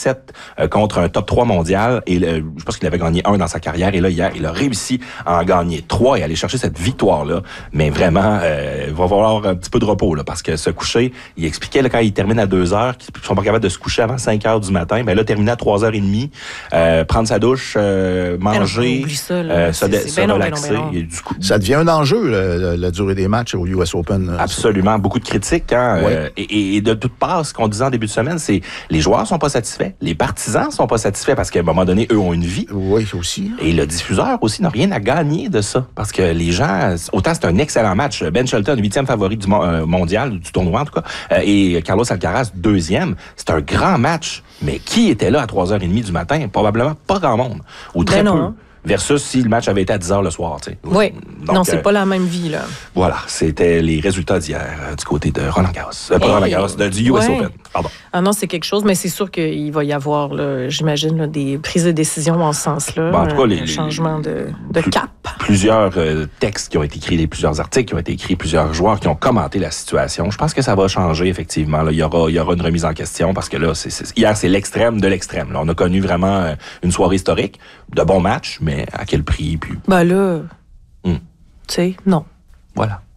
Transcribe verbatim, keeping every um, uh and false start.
sept euh, contre un top trois mondial. Et le, je pense qu'il avait gagné un dans sa carrière. Et là, hier, il a réussi à en gagner trois et aller chercher cette victoire-là. Mais vraiment, euh, il va falloir un petit peu de repos, là, parce que se coucher, il expliquait là, quand il termine à deux heures, qu'ils sont pas capables de se coucher avant cinq heures du matin. Ben là, terminer à trois heures trente, euh, prendre sa douche, euh, manger, ça, euh, se, c'est, se ben non, relaxer. ben non, ben non. Et du coup, ça devient un enjeu, la, la durée des matchs au U S Open. Absolument. Beaucoup de critiques. Hein, ouais. euh, et, et de toute part, ce qu'on disait en début de semaine, c'est les joueurs sont pas satisfaits, les partisans sont pas satisfaits parce qu'à un moment donné, eux ont une vie. Oui, aussi. Et le diffuseur aussi n'a rien à gagner de ça. Parce que les gens... Autant c'est un excellent match. Ben Shelton, huitième favori du euh, mondial, du tournoi en tout cas, euh, et Carlos Alcaraz, deuxième. C'est un grand match. Mais qui était là à trois heures trente du matin? Probablement pas grand monde. Ou très ben peu. Non. Versus si le match avait été à dix heures le soir. Tu sais. Oui. Donc, non, c'est euh, pas la même vie, là. Voilà, c'était les résultats d'hier euh, du côté de Roland Garros. Euh, pas hey. Roland Garros, de, du U S ouais. Open. Pardon. Ah non, c'est quelque chose, mais c'est sûr qu'il va y avoir, là, j'imagine, là, des prises de décision en ce sens-là. Bon, en tout cas, les, un changement de, de plus, cap. Plusieurs euh, textes qui ont été écrits, les, plusieurs articles qui ont été écrits, plusieurs joueurs qui ont commenté la situation. Je pense que ça va changer, effectivement. Là, il y aura, il y aura une remise en question parce que là, c'est, c'est, hier, c'est l'extrême de l'extrême. Là, on a connu vraiment euh, une soirée historique, de bons matchs, mais à quel prix? Puis... Ben là, hum. tu sais, non. Voilà.